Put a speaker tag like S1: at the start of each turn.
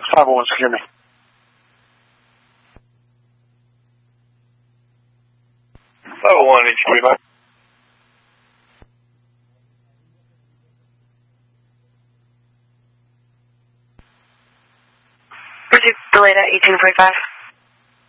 S1: 501, secure me.
S2: One, each 25.
S3: Proceed delayed at 1845.